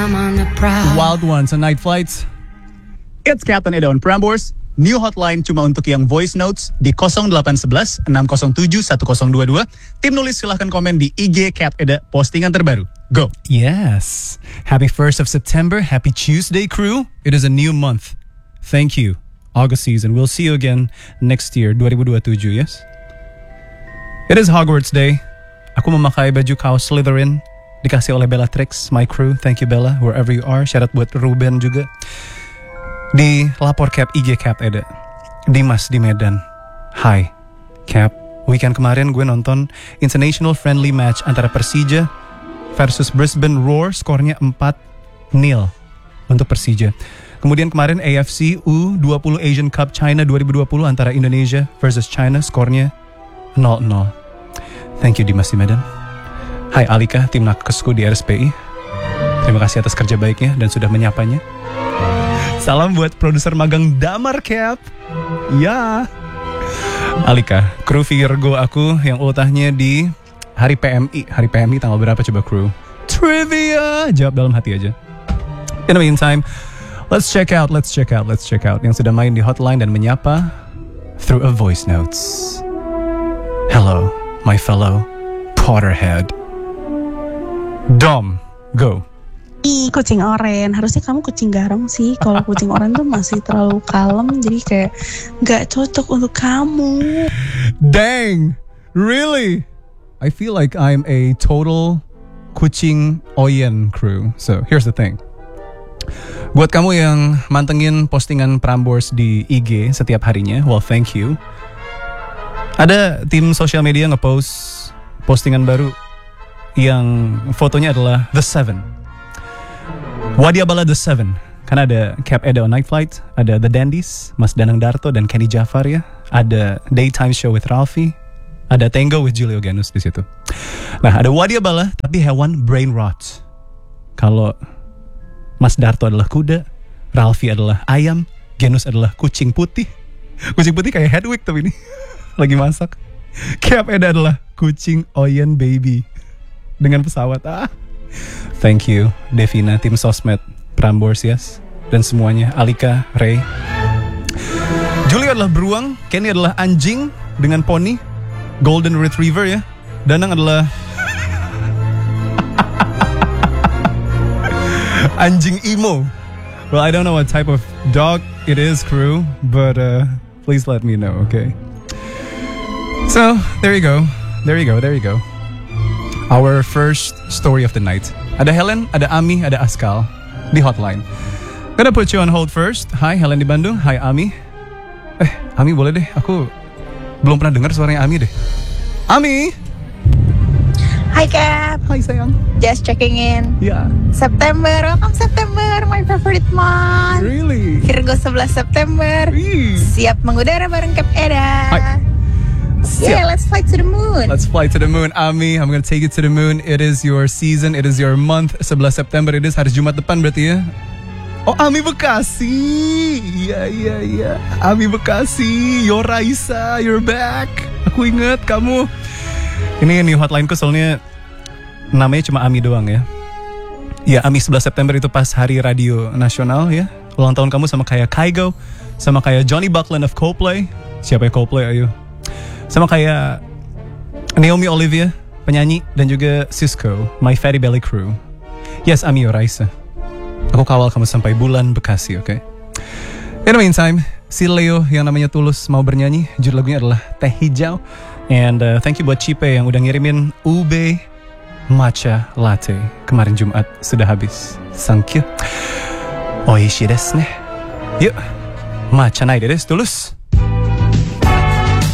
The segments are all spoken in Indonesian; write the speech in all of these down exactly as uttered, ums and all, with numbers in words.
Wild Ones on Night Flights. It's Captain Eda on Prambors. New hotline cuma untuk yang voice notes di nol delapan satu satu enam nol tujuh satu nol dua dua. Tim nulis silahkan komen di I G Cap Eda postingan terbaru. Go. Yes. Happy first of September. Happy Tuesday, crew. It is a new month. Thank you. August season. We'll see you again next year, dua ribu dua puluh tujuh, yes? It is Hogwarts Day. Aku memakai baju kaos Slytherin. Dikasih oleh Bellatrix, my crew. Thank you, Bella, wherever you are. Shout out buat Ruben juga. Di lapor Cap I G Cap Eda. Dimas di Medan. Hai, Cap. Weekend kemarin gue nonton international friendly match antara Persija versus Brisbane Roar. Skornya empat nil untuk Persija. Kemudian kemarin A F C U dua puluh Asian Cup China dua ribu dua puluh antara Indonesia versus China. Skornya nol nol. Thank you, Dimas di Medan. Hai Alika, tim nakesku di R S P I. Terima kasih atas kerja baiknya dan sudah menyapanya. Salam buat produser magang Damar Cap. Ya. Alika, kru Virgo aku yang ultahnya di hari P M I. Hari P M I tanggal berapa coba kru? Trivia. Jawab dalam hati aja. In the meantime, let's check out, let's check out, let's check out yang sudah main di hotline dan menyapa through a voice notes. Hello, my fellow Potterhead. Dom, go. Ih, kucing oren. Harusnya kamu kucing garong sih. Kalau kucing oren tuh masih terlalu kalem, jadi kayak gak cocok untuk kamu. Dang, really? I feel like I'm a total kucing oyen crew. So here's the thing. Buat kamu yang mantengin postingan Prambors di I G setiap harinya, well thank you. Ada tim sosial media ngepost postingan baru yang fotonya adalah The Seven. Wadiabala The Seven. Karena ada Cap Eda on Night Flight, ada The Dandies, Mas Danang Darto dan Kenny Jafar ya. Ada Daytime Show with Ralphie, ada Tango with Julio Ganus di situ. Nah, ada Wadiabala tapi hewan brain rot. Kalau Mas Darto adalah kuda, Ralphie adalah ayam, Ganus adalah kucing putih. Kucing putih kayak Hedwig tapi ini lagi masak. Cap Eda adalah kucing oyen baby dengan pesawat. Ah. Thank you Devina, tim sosmed Prambors yes, dan semuanya. Alika, Ray. Julie adalah beruang, Kenny adalah anjing dengan poni, Golden Retriever ya. Danang adalah anjing emo. Well, I don't know what type of dog it is, crew, but uh, please let me know, okay? So, there you go. There you go, there you go. Our first story of the night. Ada Helen, ada Ami, ada Askal di hotline. Gonna put you on hold first. Hi, Helen di Bandung. Hi, Ami. Eh, Ami boleh deh. Aku belum pernah dengar suaranya Ami deh. Ami. Hi, Cap. Hi, sayang. Just checking in. Ya. Yeah. September, welcome September, my favorite month. Really? Virgo sebelas September. Wee. Siap mengudara bareng Cap Eda. Hi. Yeah, let's fly to the moon. Let's fly to the moon, Ami. I'm gonna take you to the moon. It is your season, it is your month. sebelas September, it is hari Jumat depan berarti ya. Oh, Ami Bekasi. Iya, iya, iya. Ami Bekasi. Yo Raisa, you're back. Aku inget kamu. Ini new hotline-ku soalnya namanya cuma Ami doang ya. Ya, Ami sebelas September itu pas hari radio nasional ya. Ulang tahun kamu sama kayak Kygo, sama kayak Johnny Buckland of Coldplay. Siapa ya Coldplay, ayo. Sama kayak Naomi Olivia, penyanyi, dan juga Cisco, My Fatty Belly Crew. Yes, Ami Raisa. Aku kawal kamu sampai bulan Bekasi, oke? Okay? In the meantime, si Leo yang namanya Tulus mau bernyanyi. Judul lagunya adalah Teh Hijau. And uh, thank you buat Cipe yang udah ngirimin ube matcha latte. Kemarin Jumat sudah habis. Thank you. Oishi desu ne. Yuk, matcha night it is, Tulus.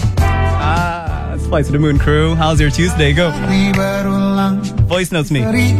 Fly to the moon, crew. How's your Tuesday? Go. Voice notes me.